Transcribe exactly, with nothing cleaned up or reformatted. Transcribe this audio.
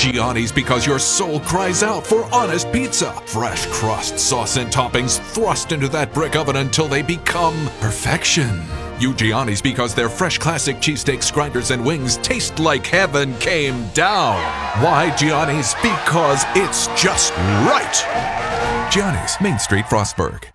Gianni's because your soul cries out for honest pizza. Fresh crust, sauce, and toppings thrust into that brick oven until they become perfection. You Gianni's because their fresh classic cheesesteaks, grinders, and wings taste like heaven came down. Why Gianni's? Because it's just right. Gianni's, Main Street, Frostburg.